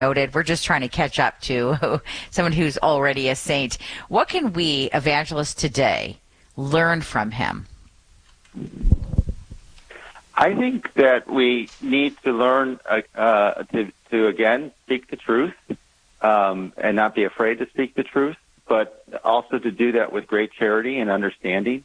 noted. We're just trying to catch up to someone who's already a saint. What can we evangelists today learn from him? I think that we need to learn to again speak the truth and not be afraid to speak the truth, but also to do that with great charity and understanding.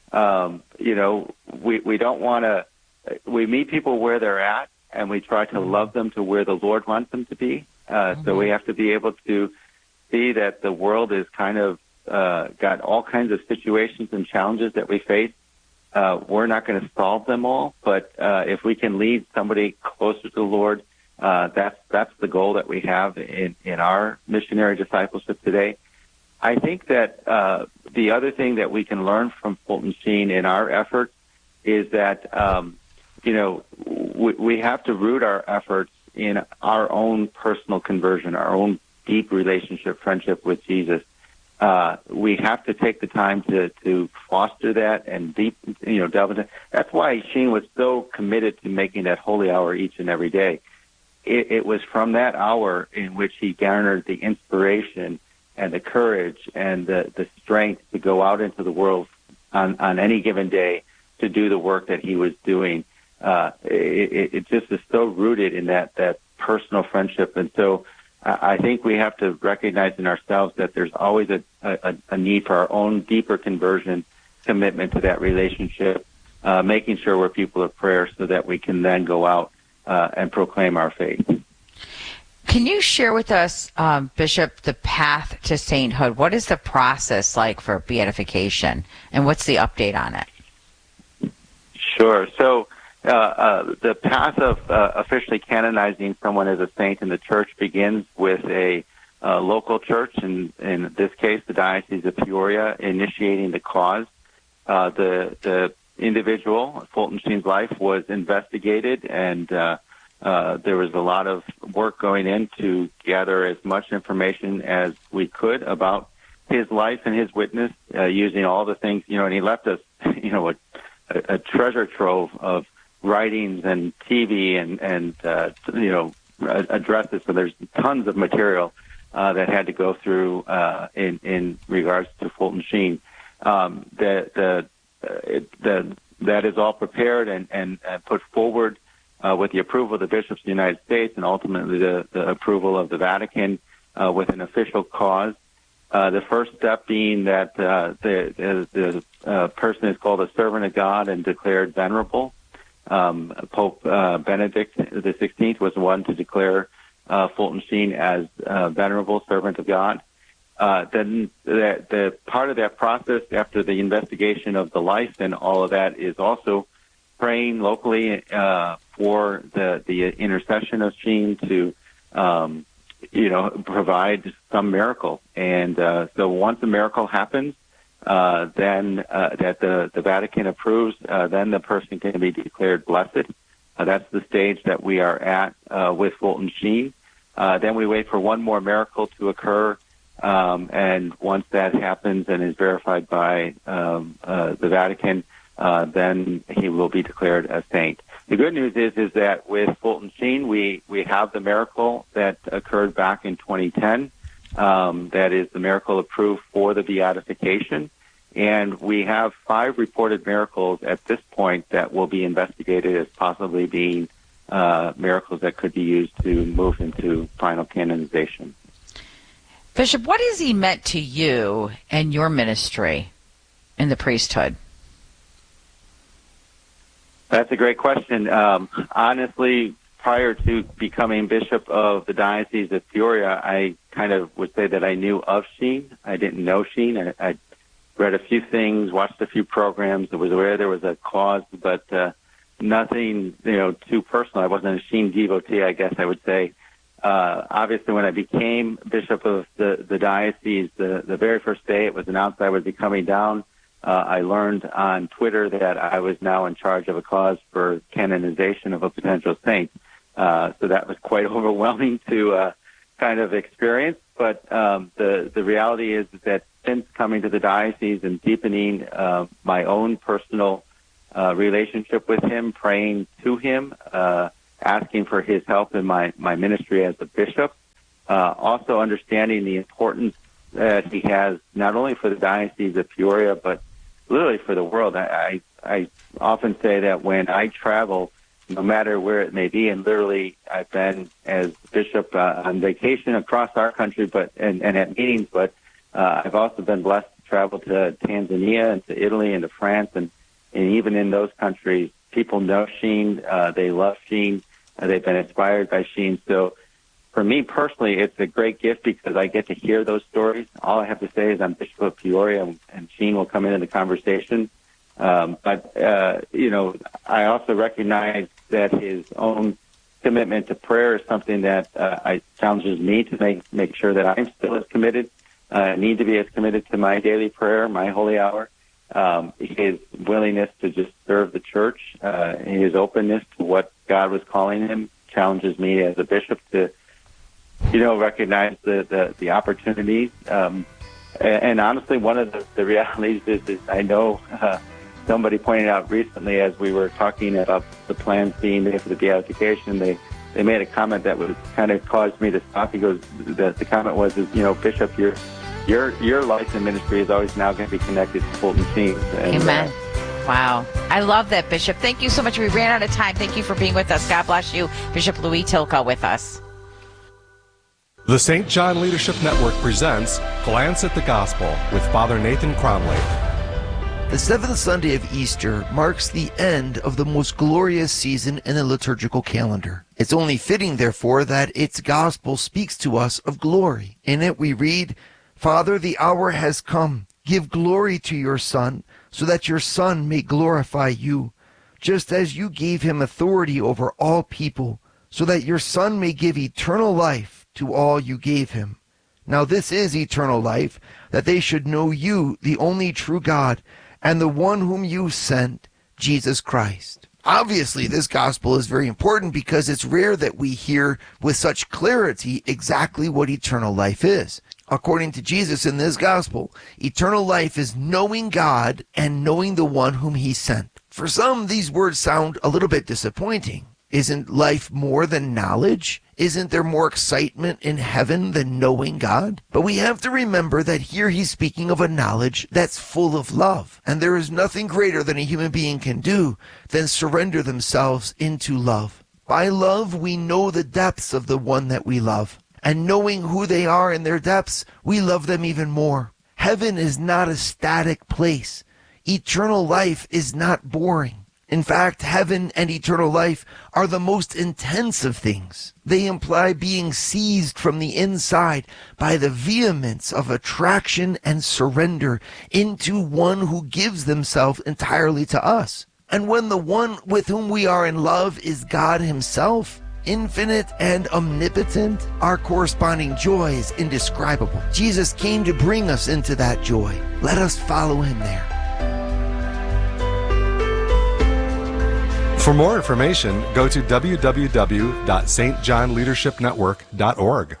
We don't want to. We meet people where they're at, and we try to love them to where the Lord wants them to be. So we have to be able to see that the world is kind of got all kinds of situations and challenges that we face. We're not going to solve them all, but if we can lead somebody closer to the Lord, that's the goal that we have in our missionary discipleship today. I think that the other thing that we can learn from Fulton Sheen in our efforts is that we have to root our efforts in our own personal conversion, our own deep relationship, friendship with Jesus. We have to take the time to foster that and delve into. That's why Sheen was so committed to making that holy hour each and every day. It was from that hour in which he garnered the inspiration and the courage and the strength to go out into the world on any given day to do the work that he was doing. It just is so rooted in that personal friendship. And so I think we have to recognize in ourselves that there's always a need for our own deeper conversion, commitment to that relationship, making sure we're people of prayer so that we can then go out and proclaim our faith. Can you share with us, Bishop, the path to sainthood? What is the process like for beatification, and what's the update on it? Sure. So the path of officially canonizing someone as a saint in the church begins with a local church, in this case, the Diocese of Peoria, initiating the cause. The individual, Fulton Sheen's life, was investigated, and there was a lot of work going in to gather as much information as we could about his life and his witness, using all the things, and he left us, a treasure trove of writings and TV and addresses. So there's tons of material that had to go through in regards to Fulton Sheen. That is all prepared and put forward with the approval of the bishops of the United States and ultimately the approval of the Vatican with an official cause. The first step being that the person is called a servant of God and declared venerable. Pope Benedict XVI was the one to declare Fulton Sheen as venerable servant of God. Then the part of that process after the investigation of the life and all of that is also praying locally for the intercession of Sheen to provide some miracle. And so once a miracle happens, then that the Vatican approves, then the person can be declared blessed. That's the stage that we are at with Fulton Sheen. Then we wait for one more miracle to occur, and once that happens and is verified by the Vatican, then he will be declared a saint. The good news is that with Fulton Sheen, we have the miracle that occurred back in 2010. That is the miracle approved for the beatification. And we have 5 reported miracles at this point that will be investigated as possibly being miracles that could be used to move into final canonization. Bishop, what has he meant to you and your ministry in the priesthood? That's a great question. Honestly, prior to becoming bishop of the Diocese of Peoria, I kind of would say that I knew of Sheen. I didn't know Sheen. I read a few things, watched a few programs. I was aware there was a cause, but nothing, too personal. I wasn't a Sheen devotee, I guess I would say. Obviously, when I became bishop of the diocese, the very first day it was announced I would be coming down, I learned on Twitter that I was now in charge of a cause for canonization of a potential saint. So that was quite overwhelming to kind of experience. But the reality is that since coming to the diocese and deepening my own personal relationship with him, praying to him, asking for his help in my ministry as a bishop, also understanding the importance that he has not only for the Diocese of Peoria, but literally for the world. I often say that when I travel, no matter where it may be, and literally I've been as bishop on vacation across our country, and at meetings, but I've also been blessed to travel to Tanzania and to Italy and to France, and even in those countries, people know Sheen, they love Sheen, they've been inspired by Sheen. So for me personally, it's a great gift because I get to hear those stories. All I have to say is I'm Bishop of Peoria, and Sheen will come into the conversation. But I also recognize that his own commitment to prayer is something that challenges me to make sure that I'm still as committed, need to be as committed to my daily prayer, my holy hour. His willingness to just serve the church, his openness to what God was calling him challenges me as a bishop to, recognize the opportunities. And honestly, one of the realities is I know somebody pointed out recently as we were talking about the plans being made for the beatification, they made a comment that was kind of caused me to stop. He goes, the comment was, Bishop, your life and ministry is always now going to be connected to Fulton Sheen. Amen. Wow. I love that, Bishop. Thank you so much. We ran out of time. Thank you for being with us. God bless you. Bishop Louis Tilka with us. The St. John Leadership Network presents Glance at the Gospel with Father Nathan Cromley. The seventh Sunday of Easter marks the end of the most glorious season in the liturgical calendar. It's only fitting, therefore, that its gospel speaks to us of glory. In it we read, "Father, the hour has come. Give glory to your Son, so that your Son may glorify you, just as you gave him authority over all people, so that your Son may give eternal life to all you gave him. Now this is eternal life, that they should know you, the only true God, and the one whom you sent, Jesus Christ." Obviously, this gospel is very important because it's rare that we hear with such clarity exactly what eternal life is. According to Jesus in this gospel, eternal life is knowing God and knowing the one whom he sent. For some, these words sound a little bit disappointing. Isn't life more than knowledge? Isn't there more excitement in heaven than knowing God? But we have to remember that here he's speaking of a knowledge that's full of love. And there is nothing greater than a human being can do than surrender themselves into love. By love, we know the depths of the one that we love. And knowing who they are in their depths, we love them even more. Heaven is not a static place. Eternal life is not boring. In fact, heaven and eternal life are the most intense of things. They imply being seized from the inside by the vehemence of attraction and surrender into one who gives themselves entirely to us. And when the one with whom we are in love is God himself, infinite and omnipotent, our corresponding joy is indescribable. Jesus came to bring us into that joy. Let us follow him there. For more information, go to www.stjohnleadershipnetwork.org.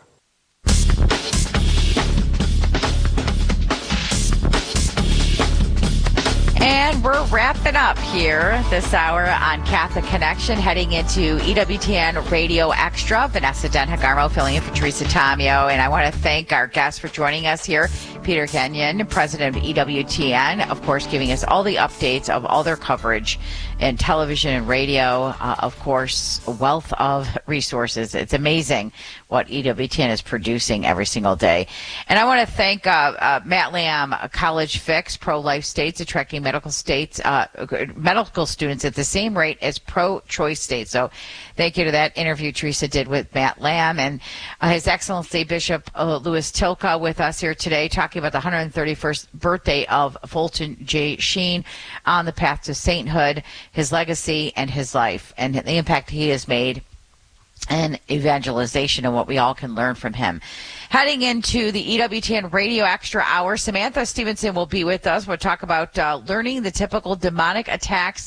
And we're wrapping up here this hour on Catholic Connection, heading into EWTN Radio Extra. Vanessa Denhagarmo filling in for Teresa Tomeo. And I want to thank our guests for joining us here. Peter Kenyon, president of EWTN, of course, giving us all the updates of all their coverage in television and radio. Of course, a wealth of resources. It's amazing what EWTN is producing every single day. And I want to thank Matt Lamb, College Fix, pro-life states, attracting medical students at the same rate as pro-choice states. So thank you to that interview Teresa did with Matt Lamb, and His Excellency Bishop Louis Tilka with us here today, talking about the 131st birthday of Fulton J. Sheen on the path to sainthood, his legacy and his life, and the impact he has made and evangelization and what we all can learn from him. Heading into the EWTN Radio Extra Hour, Samantha Stevenson will be with us. We'll talk about learning the typical demonic attacks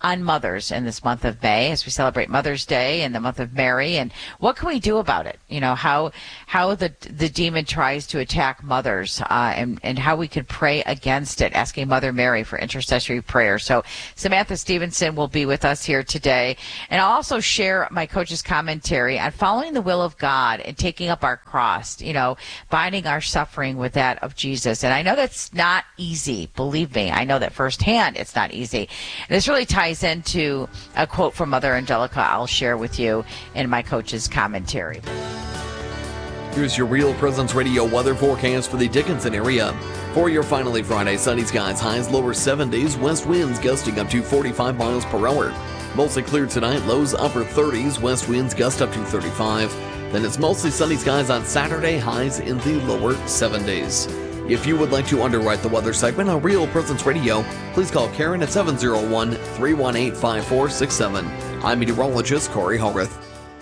on mothers in this month of May as we celebrate Mother's Day and the month of Mary. And what can we do about it? You know, how the demon tries to attack mothers, and how we could pray against it, asking Mother Mary for intercessory prayer. So Samantha Stevenson will be with us here today. And I'll also share my coach's commentary on following the will of God and taking up our cross, you know, binding our suffering with that of Jesus. And I know that's not easy. Believe me, I know that firsthand it's not easy. And this really ties into a quote from Mother Angelica I'll share with you in my coach's commentary. Here's your Real Presence Radio weather forecast for the Dickinson area. For your finally Friday, sunny skies, highs lower 70s, west winds gusting up to 45 miles per hour. Mostly clear tonight, lows upper 30s, west winds gust up to 35. Then it's mostly sunny skies on Saturday, highs in the lower 70s. If you would like to underwrite the weather segment on Real Presence Radio, please call Karen at 701-318-5467. I'm meteorologist Corey Holrith.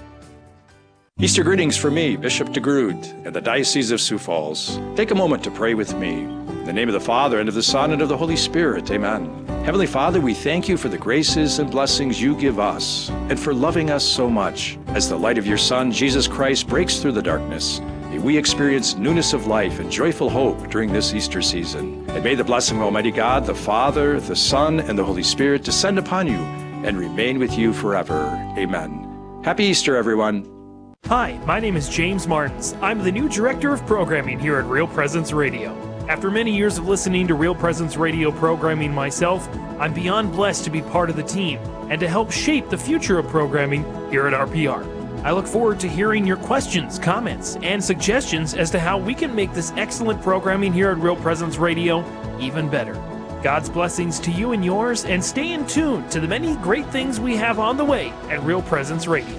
Easter greetings for me, Bishop DeGrood, and the Diocese of Sioux Falls. Take a moment to pray with me. In the name of the Father, and of the Son, and of the Holy Spirit, amen. Heavenly Father, we thank you for the graces and blessings you give us, and for loving us so much. As the light of your Son, Jesus Christ, breaks through the darkness, may we experience newness of life and joyful hope during this Easter season. And may the blessing of Almighty God, the Father, the Son, and the Holy Spirit descend upon you and remain with you forever. Amen. Happy Easter, everyone. Hi, my name is James Martins. I'm the new Director of Programming here at Real Presence Radio. After many years of listening to Real Presence Radio programming myself, I'm beyond blessed to be part of the team and to help shape the future of programming here at RPR. I look forward to hearing your questions, comments, and suggestions as to how we can make this excellent programming here at Real Presence Radio even better. God's blessings to you and yours, and stay in tune to the many great things we have on the way at Real Presence Radio.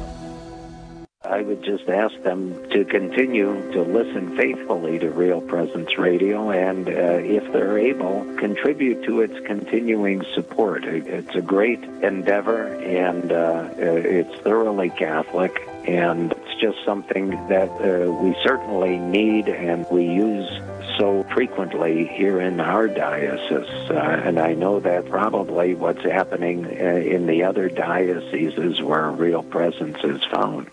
I would just ask them to continue to listen faithfully to Real Presence Radio, and if they're able, contribute to its continuing support. It's a great endeavor, and it's thoroughly Catholic, and it's just something that we certainly need and we use so frequently here in our diocese. And I know that probably what's happening in the other dioceses where Real Presence is found.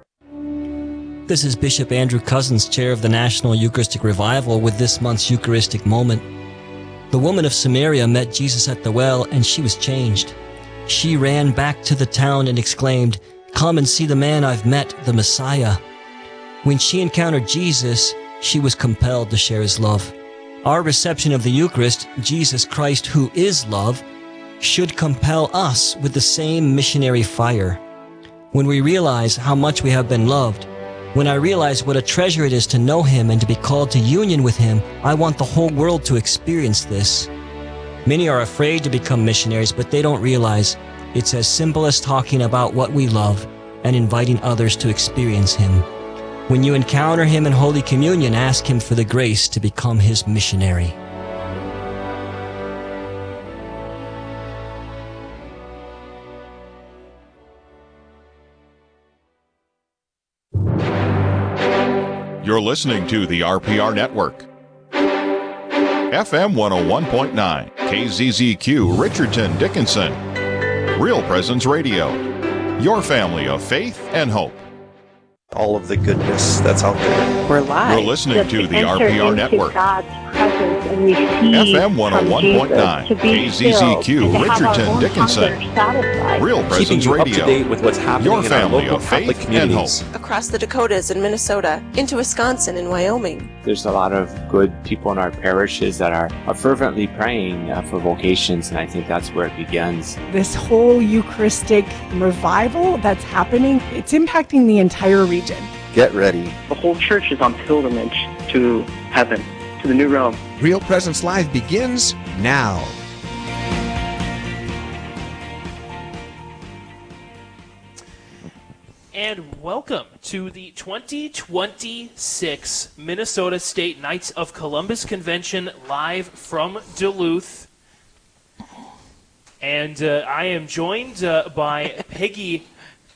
This is Bishop Andrew Cousins, chair of the National Eucharistic Revival, with this month's Eucharistic moment. The woman of Samaria met Jesus at the well, and she was changed. She ran back to the town and exclaimed, "Come and see the man I've met, the Messiah." When she encountered Jesus, she was compelled to share his love. Our reception of the Eucharist, Jesus Christ, who is love, should compel us with the same missionary fire. When we realize how much we have been loved, when I realize what a treasure it is to know him and to be called to union with him, I want the whole world to experience this. Many are afraid to become missionaries, but they don't realize it's as simple as talking about what we love and inviting others to experience him. When you encounter him in Holy Communion, ask him for the grace to become his missionary. You're listening to the RPR Network. FM 101.9, KZZQ, Richardson, Dickinson. Real Presence Radio. Your family of faith and hope. All of the goodness that's out there. We're live. You're listening to the RPR Network. God's presence and receive FM 101.9, KZZQ, Richardson, Dickinson. Real Presence Radio. Keeping you up to date with what's happening Your in our family local of faith Catholic communities. and hope. Across the Dakotas and Minnesota, into Wisconsin and Wyoming. There's a lot of good people in our parishes that are fervently praying for vocations, and I think that's where it begins. This whole Eucharistic revival that's happening, it's impacting the entire region. Get ready. The whole church is on pilgrimage to heaven, to the new Rome. Real Presence Live begins now. And welcome to the 2026 Minnesota State Knights of Columbus Convention, live from Duluth. And I am joined by Peggy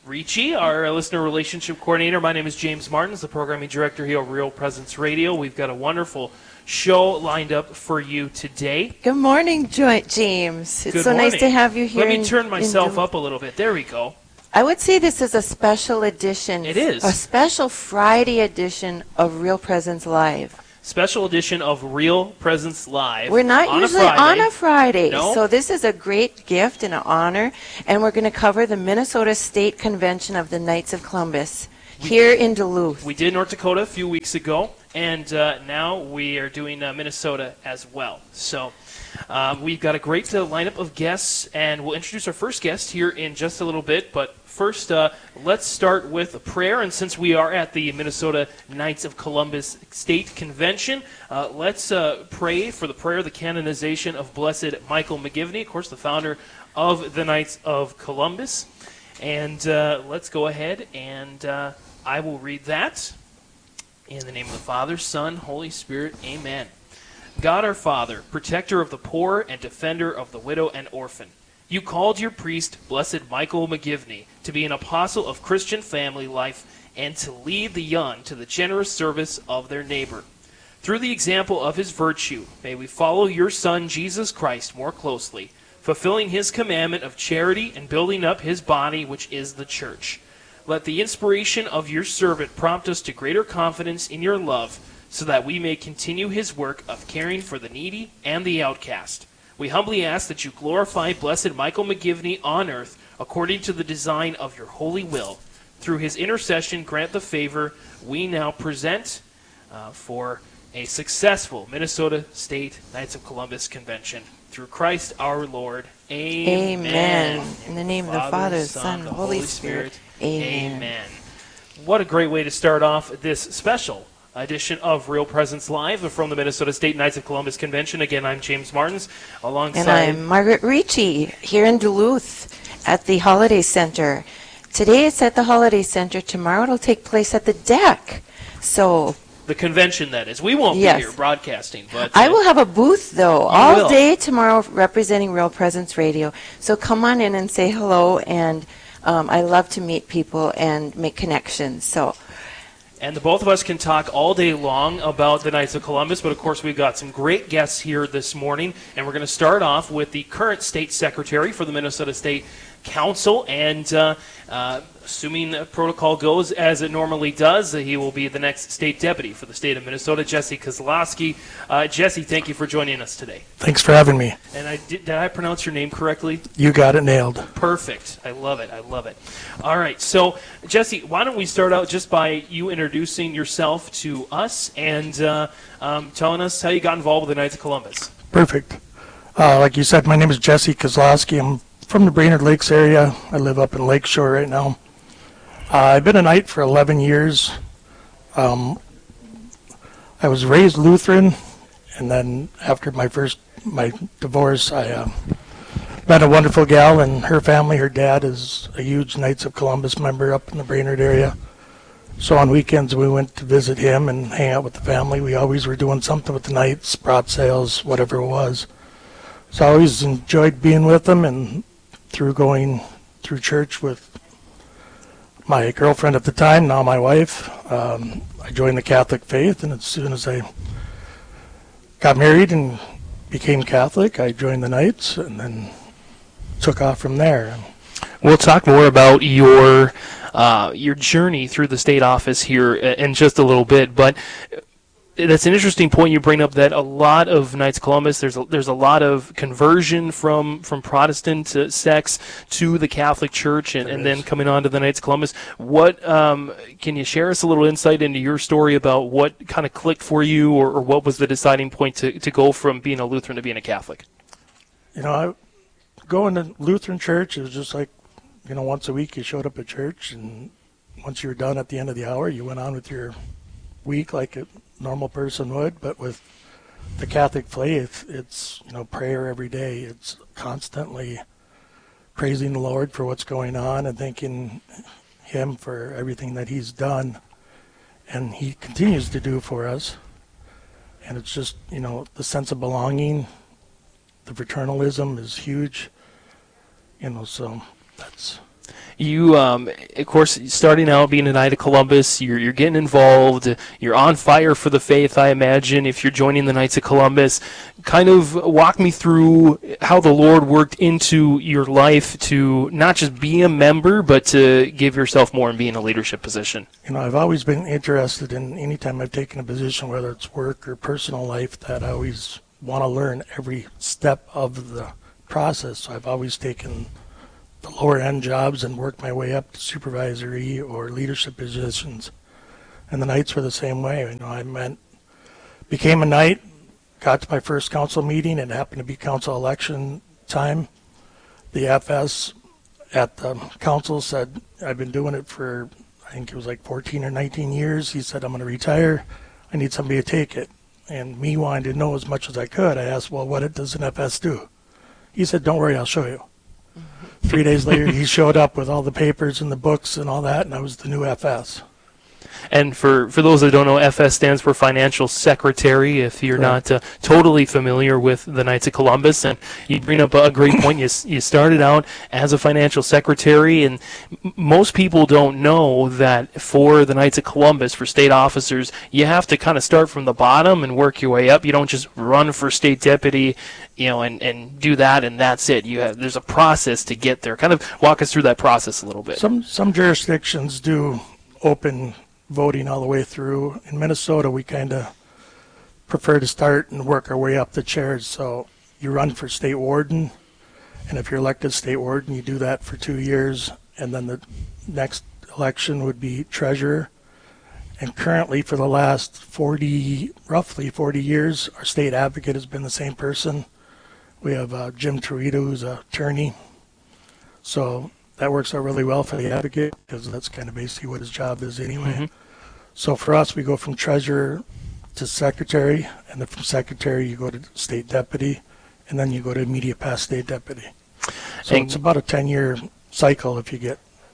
Ricci, our listener relationship coordinator. My name is James Martins, the programming director here at Real Presence Radio. We've got a wonderful show lined up for you today. Good morning, James. It's so nice to have you here. Let me turn myself up a little bit. There we go. I would say this is a special edition. It is. A special Friday edition of Real Presence Live. Special edition of Real Presence Live. We're not usually on a Friday, no? So this is a great gift and an honor, and we're going to cover the Minnesota State Convention of the Knights of Columbus here in Duluth. We did North Dakota a few weeks ago, and now we are doing Minnesota as well. So we've got a great lineup of guests, and we'll introduce our first guest here in just a little bit, but first, let's start with a prayer, and since we are at the Minnesota Knights of Columbus State Convention, let's pray for the prayer of the canonization of Blessed Michael McGivney, of course, the founder of the Knights of Columbus. And let's go ahead, and I will read that. In the name of the Father, Son, Holy Spirit, amen. God our Father, protector of the poor and defender of the widow and orphan, you called your priest, Blessed Michael McGivney, to be an apostle of Christian family life and to lead the young to the generous service of their neighbor. Through the example of his virtue, may we follow your Son, Jesus Christ, more closely, fulfilling his commandment of charity and building up his body, which is the church. Let the inspiration of your servant prompt us to greater confidence in your love, so that we may continue his work of caring for the needy and the outcast. We humbly ask that you glorify Blessed Michael McGivney on earth according to the design of your holy will. Through his intercession, grant the favor we now present for a successful Minnesota State Knights of Columbus Convention. Through Christ our Lord. Amen. In the name of the Father, Son, and the Holy Spirit. Amen. What a great way to start off this special edition of Real Presence Live from the Minnesota State Knights of Columbus Convention. Again, I'm James Martins, alongside... And I'm Margaret Ricci, here in Duluth at the Holiday Center. Today it's at the Holiday Center. Tomorrow it'll take place at the deck. So... The convention, that is. We won't be here broadcasting, but... I will have a booth, though, all day tomorrow representing Real Presence Radio. So come on in and say hello, and I love to meet people and make connections, so... And the both of us can talk all day long about the Knights of Columbus, but of course we've got some great guests here this morning, and we're going to start off with the current state secretary for the Minnesota State Council, and assuming protocol goes as it normally does, he will be the next state deputy for the state of Minnesota, Jesse Kozlowski. Jesse, thank you for joining us today. Thanks for having me. And did I pronounce your name correctly? You got it nailed. Perfect. I love it. I love it. All right. So, Jesse, why don't we start out just by you introducing yourself to us and telling us how you got involved with the Knights of Columbus. Perfect. Like you said, my name is Jesse Kozlowski. I'm from the Brainerd Lakes area. I live up in Lakeshore right now. I've been a Knight for 11 years. I was raised Lutheran, and then after my divorce, I met a wonderful gal and her family. Her dad is a huge Knights of Columbus member up in the Brainerd area. So on weekends we went to visit him and hang out with the family. We always were doing something with the Knights, brat sales, whatever it was. So I always enjoyed being with them, and through going through church with my girlfriend at the time, now my wife, I joined the Catholic faith, and as soon as I got married and became Catholic, I joined the Knights and then took off from there. We'll talk more about your journey through the state office here in just a little bit, but that's an interesting point you bring up, that a lot of Knights of Columbus, there's a lot of conversion from Protestant sects to the Catholic Church, and then coming on to the Knights of Columbus. What can you share us a little insight into your story about what kind of clicked for you, or what was the deciding point to go from being a Lutheran to being a Catholic? Going to Lutheran church, it was just like, once a week you showed up at church, and once you were done at the end of the hour, you went on with your week like a normal person would. But with the Catholic faith, it's prayer every day. It's constantly praising the Lord for what's going on and thanking him for everything that he's done and he continues to do for us. And it's just the sense of belonging. The fraternalism is huge, so that's... You, of course, starting out being a Knight of Columbus, you're getting involved. You're on fire for the faith, I imagine, if you're joining the Knights of Columbus. Kind of walk me through how the Lord worked into your life to not just be a member, but to give yourself more and be in a leadership position. I've always been interested in any time I've taken a position, whether it's work or personal life, that I always want to learn every step of the process. So I've always taken the lower end jobs and worked my way up to supervisory or leadership positions. And the Knights were the same way. Became a Knight, got to my first council meeting, and it happened to be council election time. The FS at the council said, I've been doing it for, I think it was like 14 or 19 years. He said, I'm going to retire. I need somebody to take it. And me wanting to know as much as I could, I asked, well, what does an FS do? He said, don't worry, I'll show you. 3 days later, he showed up with all the papers and the books and all that, and I was the new FS. And for those that don't know, FS stands for Financial Secretary, if you're not totally familiar with the Knights of Columbus. And you bring up a great point. You started out as a financial secretary, and most people don't know that for the Knights of Columbus, for state officers, you have to kind of start from the bottom and work your way up. You don't just run for state deputy, and do that, and that's it. There's a process to get there. Kind of walk us through that process a little bit. Some jurisdictions do open voting all the way through. In Minnesota, we kind of prefer to start and work our way up the chairs. So you run for state warden, and if you're elected state warden, you do that for 2 years, and then the next election would be treasurer. And currently, for the last roughly 40 years, our state advocate has been the same person. We have Jim Torito, who's an attorney. So that works out really well for the advocate, because that's kind of basically what his job is anyway. Mm-hmm. So for us, we go from treasurer to secretary, and then from secretary you go to state deputy, and then you go to immediate past state deputy. So it's about a 10-year cycle if you get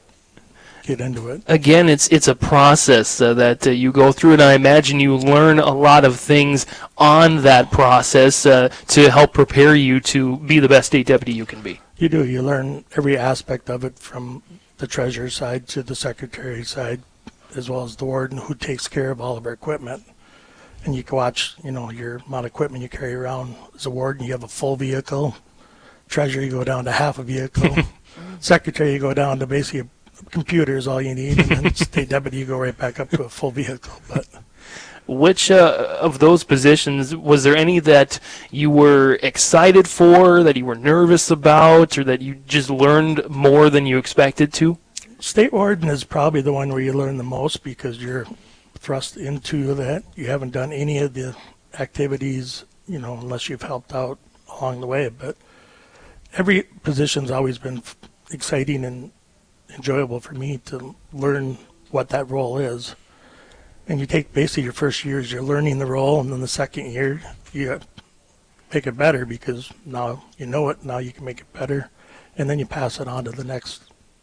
into it. Again, it's a process that you go through, and I imagine you learn a lot of things on that process to help prepare you to be the best state deputy you can be. You do. You learn every aspect of it, from the treasurer side to the secretary side, as well as the warden, who takes care of all of our equipment. And you can watch, your amount of equipment you carry around. As a warden, you have a full vehicle. Treasurer, you go down to half a vehicle. Secretary, you go down to basically a computer is all you need. And then state deputy, you go right back up to a full vehicle. But which of those positions, was there any that you were excited for, that you were nervous about, or that you just learned more than you expected to? State warden is probably the one where you learn the most, because you're thrust into that. You haven't done any of the activities, unless you've helped out along the way. But every position's always been exciting and enjoyable for me to learn what that role is. And you take basically your first years, you're learning the role, and then the second year you make it better, because now you know it, now you can make it better, and then you pass it on to the next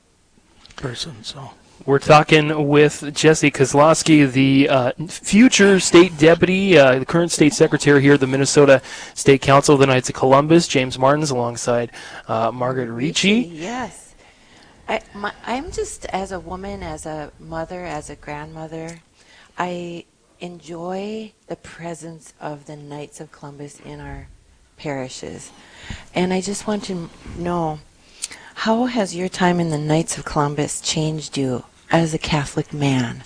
person. So we're talking with Jesse Kozlowski, the future state deputy, the current state secretary here at the Minnesota State Council of the Knights of Columbus, James Martins, alongside Margaret Ricci. Yes. I'm just, as a woman, as a mother, as a grandmother, I enjoy the presence of the Knights of Columbus in our parishes. And I just want to know, how has your time in the Knights of Columbus changed you as a Catholic man?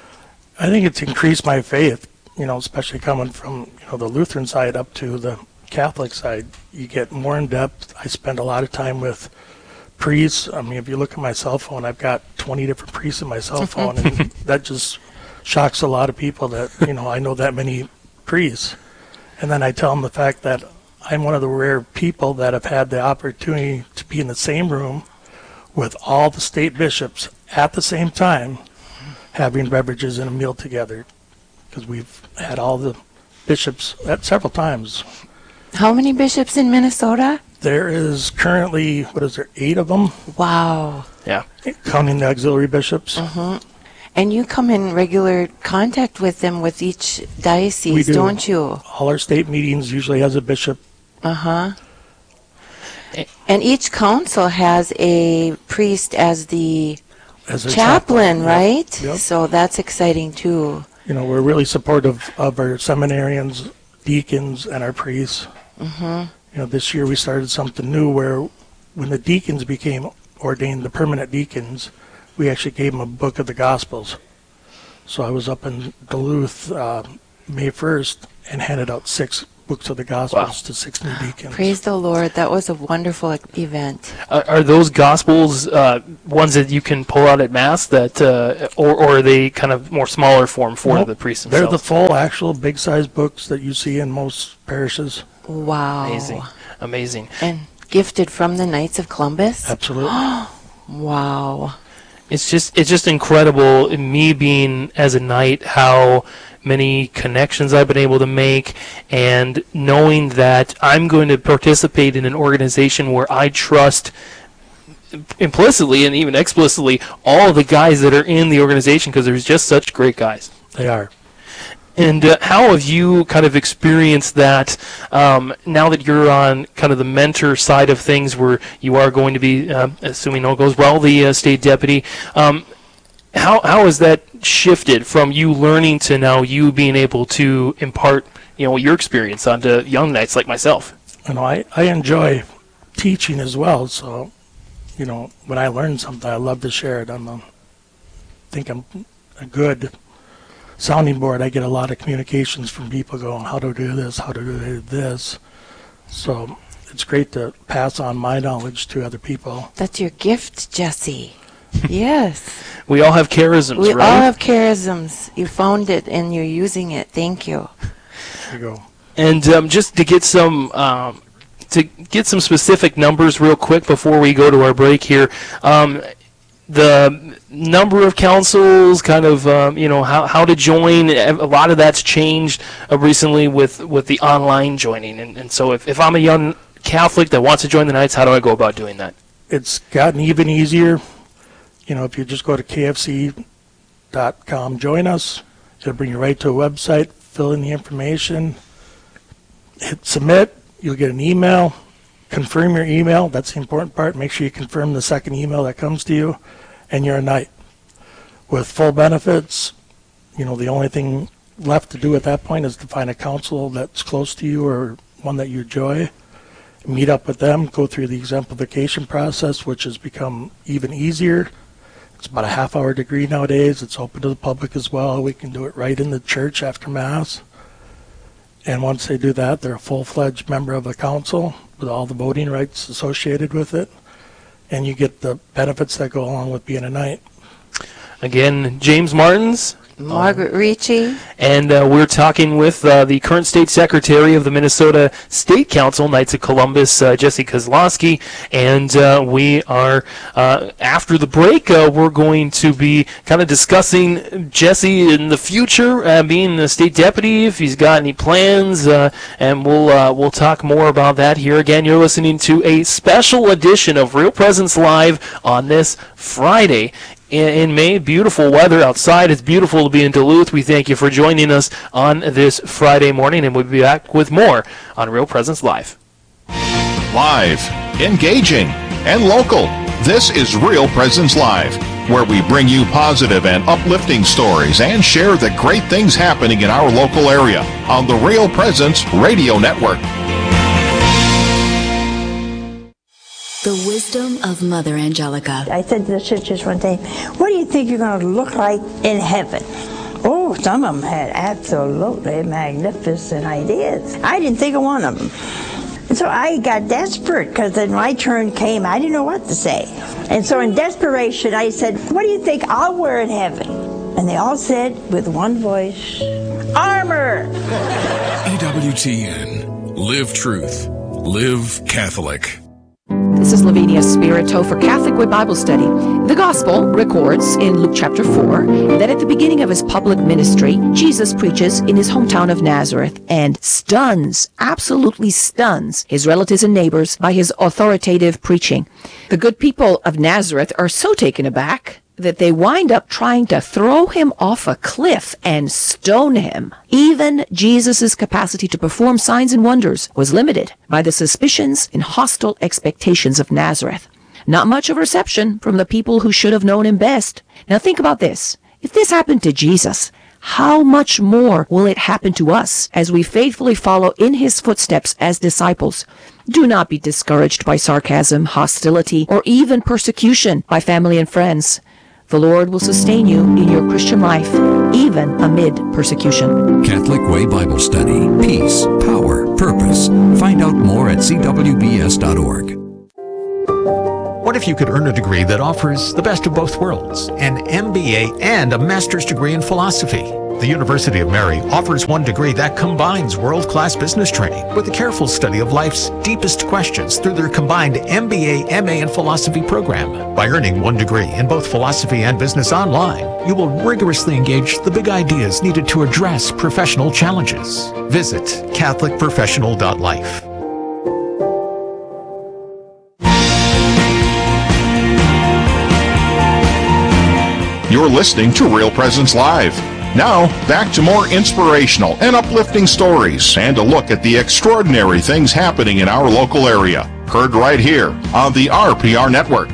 I think it's increased my faith, especially coming from the Lutheran side up to the Catholic side. You get more in depth. I spend a lot of time with priests. I mean, if you look at my cell phone, I've got 20 different priests in my cell phone, and that just shocks a lot of people that, I know that many priests. And then I tell them the fact that I'm one of the rare people that have had the opportunity to be in the same room with all the state bishops at the same time, having beverages and a meal together, because we've had all the bishops at several times. How many bishops in Minnesota? There is currently, 8 of them? Wow. Yeah. Counting the auxiliary bishops. Mm-hmm. And you come in regular contact with them with each diocese, we do. Don't you? All our state meetings usually has a bishop. Uh-huh. And each council has a priest as the As a chaplain, chaplain, right? yep. So that's exciting too. You know, we're really supportive of our seminarians, deacons, and our priests. Mm-hmm. You know, this year we started something new where when the deacons became ordained, the permanent deacons, we actually gave them a book of the Gospels. So I was up in Duluth May 1st and handed out 6 books of the Gospels to 6 new deacons. Praise the Lord. That was a wonderful event. Are those Gospels ones that you can pull out at Mass, that, or are they kind of more smaller form for Nope, the priests they're themselves? the full, actual, big-sized books that you see in most parishes. Wow. Amazing. Amazing. And gifted from the Knights of Columbus? Absolutely. Wow. It's just incredible, me being as a knight, how many connections I've been able to make, and knowing that I'm going to participate in an organization where I trust implicitly and even explicitly all the guys that are in the organization, because there's just such great guys. They are. And how have you kind of experienced that now that you're on kind of the mentor side of things, where you are going to be, assuming all goes well, the state deputy? How has that shifted from you learning to now you being able to impart, your experience onto young knights like myself? You know, I enjoy teaching as well, so, when I learn something, I love to share it. I think I'm a good sounding board. I get a lot of communications from people going, how to do this, how to do this. So it's great to pass on my knowledge to other people. That's your gift, Jesse. Yes. We all have charisms, We right? all have charisms. You found it and you're using it. Thank you. There you go. And just to get some specific numbers real quick before we go to our break here, the number of councils, kind of, how to join, a lot of that's changed recently with the online joining. And so if I'm a young Catholic that wants to join the Knights, how do I go about doing that? It's gotten even easier. If you just go to kfc.com, join us. It'll bring you right to a website, fill in the information, hit submit, you'll get an email, confirm your email. That's the important part. Make sure you confirm the second email that comes to you, and you're a knight. With full benefits, the only thing left to do at that point is to find a council that's close to you or one that you enjoy. Meet up with them, go through the exemplification process, which has become even easier. It's about a half-hour degree nowadays. It's open to the public as well. We can do it right in the church after Mass. And once they do that, they're a full-fledged member of the council with all the voting rights associated with it. And you get the benefits that go along with being a knight. Again, James Martins. Margaret Ricci. And we're talking with the current state secretary of the Minnesota State Council, Knights of Columbus, Jesse Kozlowski. And we are, after the break, we're going to be kind of discussing Jesse in the future, being the state deputy, if he's got any plans. And we'll talk more about that here. Again, you're listening to a special edition of Real Presence Live on this Friday in May. Beautiful weather outside. It's beautiful to be in Duluth. We thank you for joining us on this Friday morning, and we'll be back with more on Real Presence Live. Live, engaging, and local. This is Real Presence Live, where we bring you positive and uplifting stories and share the great things happening in our local area on the Real Presence Radio Network. The wisdom of Mother Angelica. I said to the sisters one day, what do you think you're going to look like in heaven? Oh, some of them had absolutely magnificent ideas. I didn't think of one of them. And so I got desperate because then my turn came. I didn't know what to say. And so in desperation, I said, what do you think I'll wear in heaven? And they all said with one voice, armor! EWTN. Live truth. Live Catholic. This is Lavinia Spirito for Catholic Way Bible Study. The Gospel records in Luke chapter 4 that at the beginning of his public ministry, Jesus preaches in his hometown of Nazareth and absolutely stuns his relatives and neighbors by his authoritative preaching. The good people of Nazareth are so taken aback that they wind up trying to throw him off a cliff and stone him. Even Jesus' capacity to perform signs and wonders was limited by the suspicions and hostile expectations of Nazareth. Not much of reception from the people who should have known him best. Now think about this. If this happened to Jesus, how much more will it happen to us as we faithfully follow in his footsteps as disciples? Do not be discouraged by sarcasm, hostility, or even persecution by family and friends. The Lord will sustain you in your Christian life, even amid persecution. Catholic Way Bible Study. Peace, power, purpose. Find out more at cwbs.org. What if you could earn a degree that offers the best of both worlds, an MBA and a master's degree in philosophy? The University of Mary offers one degree that combines world-class business training with a careful study of life's deepest questions through their combined MBA, MA, and philosophy program. By earning one degree in both philosophy and business online, you will rigorously engage the big ideas needed to address professional challenges. Visit catholicprofessional.life. You're listening to Real Presence Live. Now, back to more inspirational and uplifting stories and a look at the extraordinary things happening in our local area. Heard right here on the RPR Network.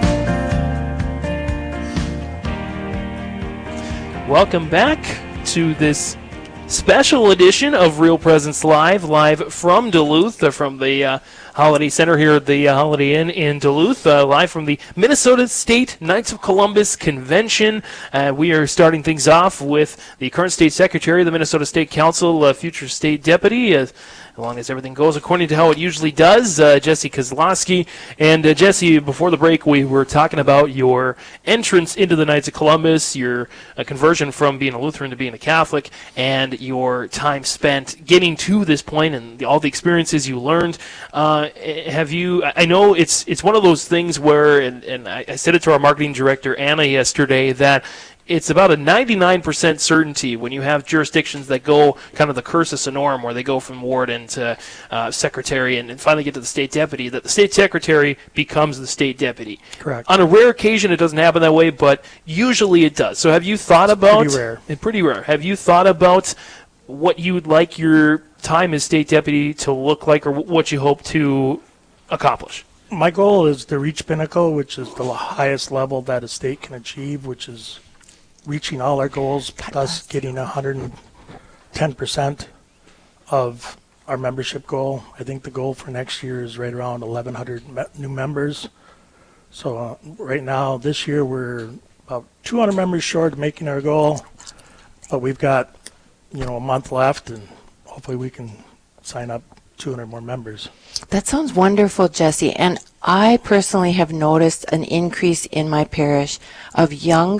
Welcome back to this special edition of Real Presence live from Duluth, from the Holiday Center here at the Holiday Inn in Duluth, live from the Minnesota State Knights of Columbus Convention. We are starting things off with the current State Secretary of the Minnesota State Council, future State Deputy, as long as everything goes according to how it usually does, Jesse Kozlowski. And Jesse, before the break, we were talking about your entrance into the Knights of Columbus, your conversion from being a Lutheran to being a Catholic, and your time spent getting to this point and all the experiences you learned. Have you? I know it's one of those things where, and I said it to our marketing director Anna yesterday, that it's about a 99% certainty when you have jurisdictions that go kind of the cursus honorum, where they go from warden to secretary and finally get to the state deputy, that the state secretary becomes the state deputy. Correct. On a rare occasion, it doesn't happen that way, but usually it does. So have you thought about... Pretty rare. Pretty rare. Have you thought about what you would like your time as state deputy to look like, or what you hope to accomplish? My goal is to reach pinnacle, which is the highest level that a state can achieve, which is reaching all our goals, plus getting 110% of our membership goal. I think the goal for next year is right around 1,100 new members. So right now, this year, we're about 200 members short of making our goal, but we've got, a month left, and hopefully we can sign up 200 more members. That sounds wonderful, Jesse. And I personally have noticed an increase in my parish of young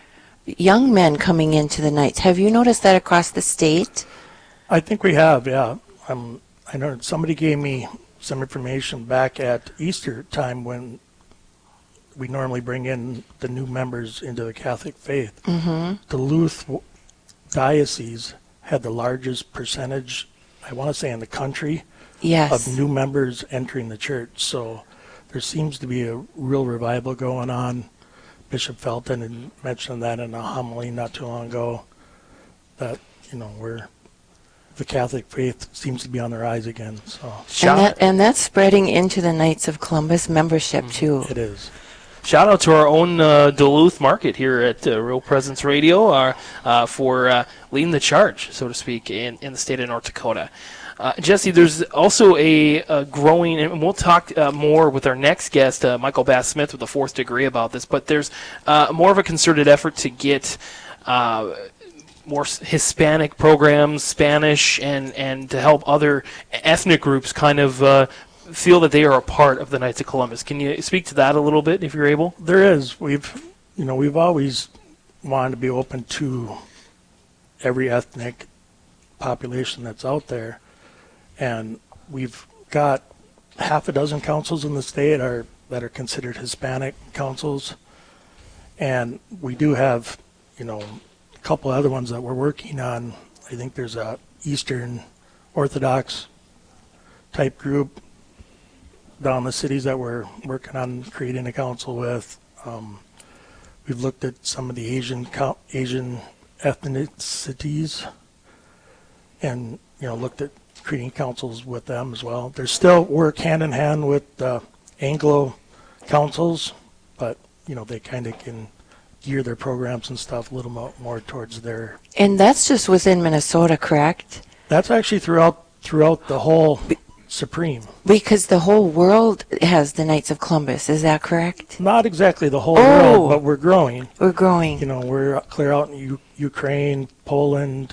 men coming into the Knights. Have you noticed that across the state? I think we have, yeah. I know somebody gave me some information back at Easter time when we normally bring in the new members into the Catholic faith. Mm-hmm. Duluth Diocese had the largest percentage, I want to say, in the country, yes, of new members entering the church. So there seems to be a real revival going on. Bishop Felton had mentioned that in a homily not too long ago, that, where the Catholic faith seems to be on the rise again. So and that's spreading into the Knights of Columbus membership, too. It is. Shout out to our own Duluth market here at Real Presence Radio for leading the charge, so to speak, in the state of North Dakota. Jesse, there's also a growing, and we'll talk more with our next guest, Michael Bass Smith, with the fourth degree about this, but there's more of a concerted effort to get more Hispanic programs, Spanish, and to help other ethnic groups kind of feel that they are a part of the Knights of Columbus. Can you speak to that a little bit, if you're able? There is. We've always wanted to be open to every ethnic population that's out there. And we've got half a dozen councils in the state that are considered Hispanic councils. And we do have, a couple other ones that we're working on. I think there's a Eastern Orthodox type group down the cities that we're working on creating a council with. We've looked at some of the Asian ethnicities, and looked at creating councils with them as well. There's still work hand in hand with Anglo councils, but they kind of can gear their programs and stuff a little more towards their. And that's just within Minnesota, correct? That's actually throughout the whole Supreme. Because the whole world has the Knights of Columbus, is that correct? Not exactly the whole world, but we're growing. We're growing. We're clear out in Ukraine, Poland,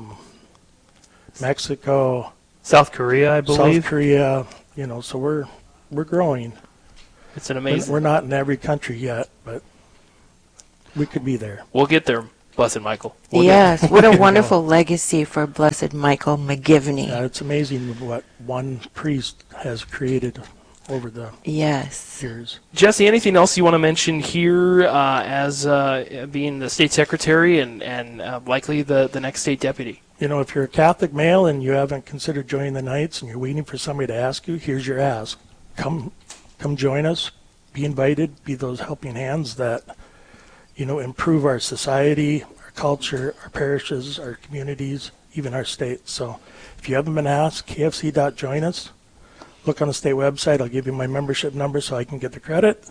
Mexico, South Korea, I believe. South Korea, so we're growing. It's an amazing. We're not in every country yet, but we could be there. We'll get there, Blessed Michael. Yes, what a wonderful legacy for Blessed Michael McGivney. It's amazing what one priest has created over the years. Jesse, anything else you want to mention here as being the state secretary and likely the next state deputy? If you're a Catholic male and you haven't considered joining the Knights and you're waiting for somebody to ask you, here's your ask. Come join us. Be invited. Be those helping hands that improve our society, our culture, our parishes, our communities, even our state. So if you haven't been asked, kfc.join us. Look on the state website. I'll give you my membership number so I can get the credit.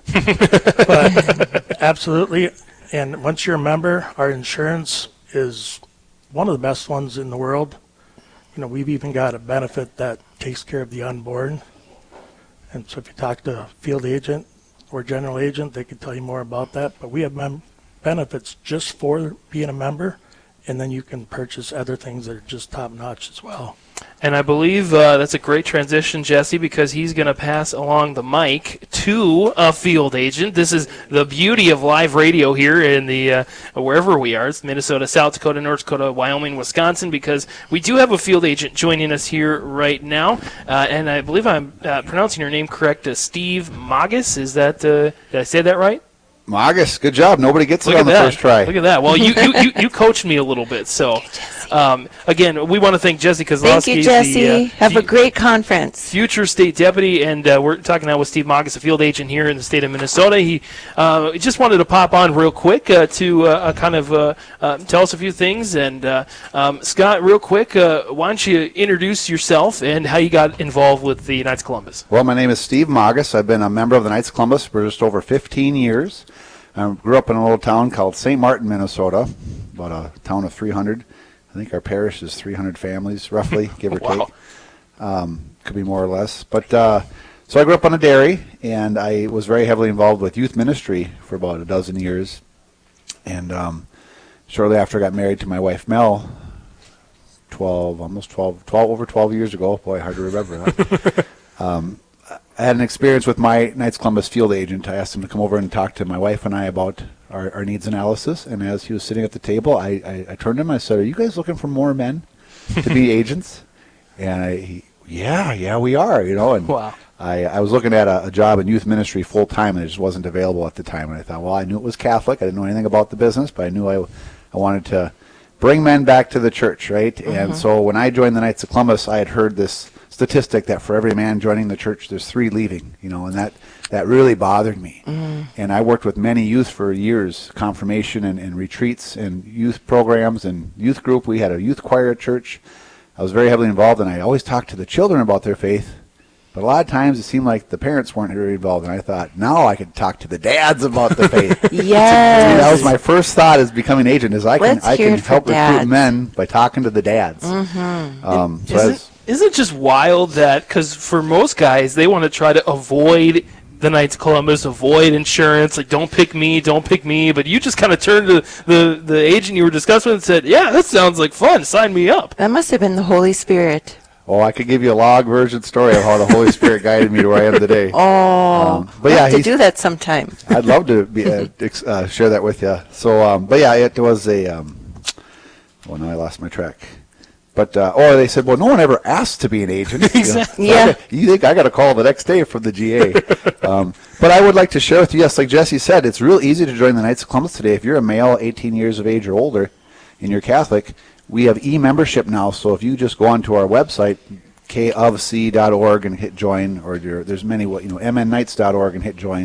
But absolutely. And once you're a member, our insurance is one of the best ones in the world. We've even got a benefit that takes care of the unborn. And so if you talk to a field agent or general agent, they can tell you more about that. But we have benefits just for being a member, and then you can purchase other things that are just top-notch as well. And I believe that's a great transition, Jesse, because he's going to pass along the mic to a field agent. This is the beauty of live radio here in the wherever we are. It's Minnesota, South Dakota, North Dakota, Wyoming, Wisconsin, because we do have a field agent joining us here right now. And I believe I'm pronouncing your name correct, Steve Magus. Is that did I say that right? Magus, good job. Nobody gets it on the first try. Look at that. Well, you coached me a little bit. So, again, we want to thank Jesse Kozlowski. Thank you, Jesse. Have a great conference. Future state deputy, and we're talking now with Steve Magus, a field agent here in the state of Minnesota. He just wanted to pop on real quick to kind of tell us a few things. And Scott, real quick, why don't you introduce yourself and how you got involved with the Knights of Columbus? Well, my name is Steve Magus. I've been a member of the Knights of Columbus for just over 15 years. I grew up in a little town called St. Martin, Minnesota, about a town of 300. I think our parish is 300 families, roughly, give or take. Could be more or less. But so I grew up on a dairy, and I was very heavily involved with youth ministry for about a dozen years. And shortly after I got married to my wife, Mel, over 12 years ago. Boy, hard to remember that. I had an experience with my Knights of Columbus field agent. I asked him to come over and talk to my wife and I about our needs analysis. And as he was sitting at the table, I turned to him and I said, "Are you guys looking for more men to be agents?" And yeah, we are, And wow. I was looking at a job in youth ministry full time, and it just wasn't available at the time. And I thought, well, I knew it was Catholic. I didn't know anything about the business, but I knew I wanted to bring men back to the church, right? Mm-hmm. And so when I joined the Knights of Columbus, I had heard this statistic that for every man joining the church, there's 3 leaving, and that really bothered me. Mm. And I worked with many youth for years, confirmation and retreats and youth programs and youth group. We had a youth choir at church. I was very heavily involved, and I always talked to the children about their faith. But a lot of times it seemed like the parents weren't very involved, and I thought, now I could talk to the dads about the faith. Yes. That was my first thought as becoming an agent, is I can help recruit men by talking to the dads. Mm-hmm. Isn't it just wild that, because for most guys, they want to try to avoid the Knights of Columbus, avoid insurance, like don't pick me, but you just kind of turned to the agent you were discussing with and said, yeah, that sounds like fun, sign me up. That must have been the Holy Spirit. Oh, I could give you a log version story of how the Holy Spirit guided me to where I am today. Oh, but yeah, to do that sometime. I'd love to share that with you. So, but yeah, it was a. Well, now I lost my track. But or they said, well, no one ever asked to be an agent. Exactly. Yeah. You think I got a call the next day from the GA? But I would like to share with you. Yes, like Jesse said, it's real easy to join the Knights of Columbus today. If you're a male, 18 years of age or older, and you're Catholic, we have e-membership now. So if you just go onto our website, kofc.org, and hit join, or there's many, mnknights.org and hit join.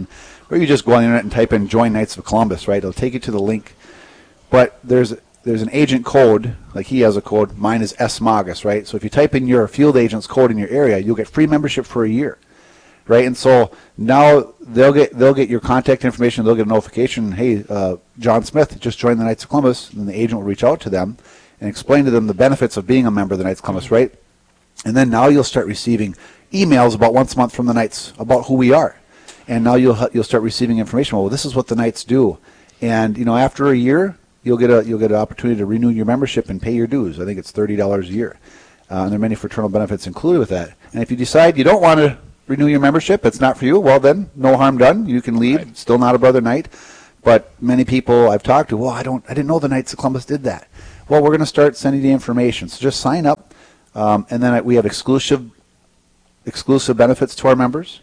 or you just go on the internet and type in Join Knights of Columbus, right? It'll take you to the link. But there's an agent code, like he has a code. Mine is SMAGUS, right? So if you type in your field agent's code in your area, you'll get free membership for a year, right? And so now they'll get your contact information. They'll get a notification. Hey, John Smith just joined the Knights of Columbus, and the agent will reach out to them and explain to them the benefits of being a member of the Knights of Columbus, right? And then now you'll start receiving emails about once a month from the Knights about who we are, and now you'll start receiving information. Well, this is what the Knights do, and after a year, you'll get an opportunity to renew your membership and pay your dues. I think it's $30 a year, and there are many fraternal benefits included with that. And if you decide you don't want to renew your membership, it's not for you, well then, no harm done. You can leave. Right. Still not a brother Knight. But many people I've talked to, well, I didn't know the Knights of Columbus did that. Well, we're going to start sending the information. So just sign up, and then we have exclusive benefits to our members.